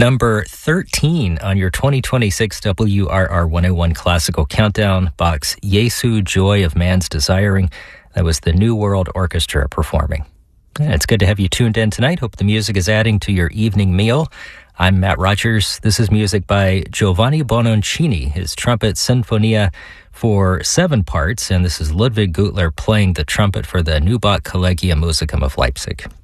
Number 13 on your 2026 WRR 101 Classical Countdown box, Jesu, Joy of Man's Desiring. That was the New World Orchestra performing. It's good to have you tuned in tonight. Hope the music is adding to your evening meal. I'm Matt Rogers. This is music by Giovanni Bononcini, his trumpet Sinfonia for 7 parts, and this is Ludwig Gutler playing the trumpet for the Neubach Collegium Musicum of Leipzig.